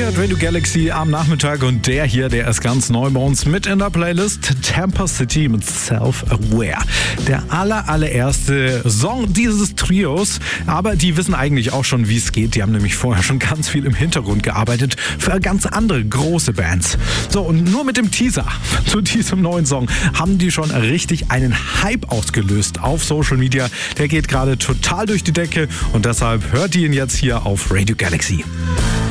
Hier at Radio Galaxy am Nachmittag und der ist ganz neu bei uns mit in der Playlist. Tampa City mit Self-Aware. Der allererste Song dieses Trios, aber die wissen eigentlich auch schon, wie es geht. Die haben nämlich vorher schon ganz viel im Hintergrund gearbeitet für ganz andere große Bands. So, und nur mit dem Teaser zu diesem neuen Song haben die schon richtig einen Hype ausgelöst auf Social Media. Der geht gerade total durch die Decke und deshalb hört ihr ihn jetzt hier auf Radio Galaxy.